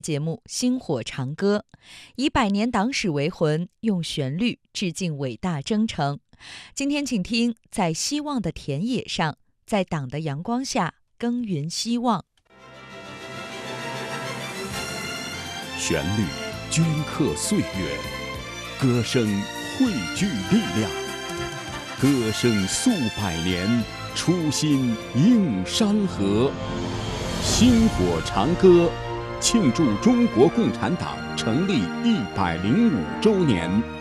节目《薪火长歌》，以100年党史为魂，用旋律致敬伟大征程。今天请听《在希望的田野上，在党的阳光下耕耘希望》。 旋律镌刻岁月，歌声汇聚力量，歌声诉百年，初心映山河。薪火长歌，庆祝中国共产党成立105周年。